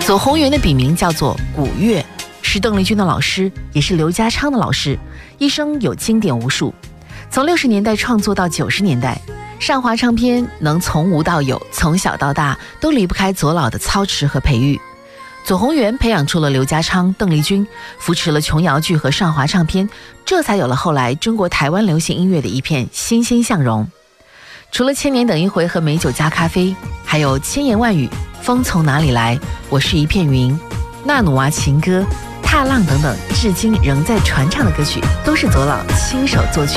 左宏元的笔名叫做古月，是邓丽君的老师，也是刘家昌的老师，一生有经典无数。从60年代创作到90年代，上华唱片能从无到有，从小到大都离不开左老的操持和培育。左宏元培养出了刘家昌、邓丽君，扶持了琼瑶剧和上华唱片，这才有了后来中国台湾流行音乐的一片欣欣向荣。除了千年等一回和美酒加咖啡，还有千言万语、风从哪里来、我是一片云、纳努娃情歌、踏浪等等，至今仍在传唱的歌曲，都是左老亲手作曲。